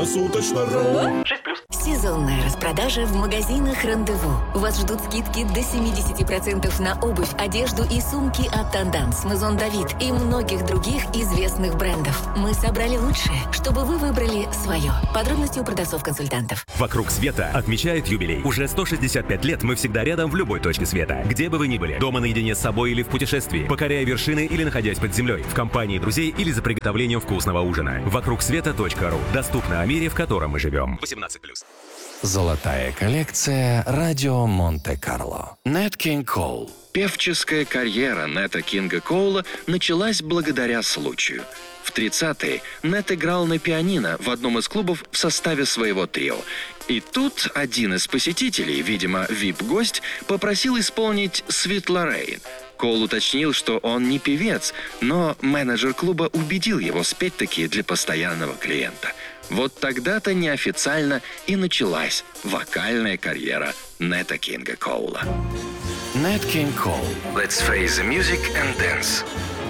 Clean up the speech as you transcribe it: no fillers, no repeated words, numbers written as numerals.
Круглосуточно.ру. Сезонная распродажа в магазинах «Рандеву». Вас ждут скидки до 70% на обувь, одежду и сумки от «Тандамс», «Мазон Давид» и многих других известных брендов. Мы собрали лучшее, чтобы вы выбрали свое. Подробности у продавцов-консультантов. «Вокруг света» отмечает юбилей. Уже 165 лет мы всегда рядом в любой точке света. Где бы вы ни были, дома наедине с собой или в путешествии, покоряя вершины или находясь под землей, в компании друзей или за приготовлением вкусного ужина. «Вокругсвета.ру». Доступно о мире, в котором мы живем. 18+. Золотая коллекция «Радио Монте-Карло». Нэт Кинг Коул. Певческая карьера Нэта Кинга Коула началась благодаря случаю. В 30-е Нэт играл на пианино в одном из клубов в составе своего трио. И тут один из посетителей, видимо, вип-гость, попросил исполнить «Sweet Lorraine». Коул уточнил, что он не певец, но менеджер клуба убедил его спеть-таки для постоянного клиента. Вот тогда-то неофициально и началась вокальная карьера Нэта Кинга Коула. Нэт Кинг Коул. Let's face the music and dance.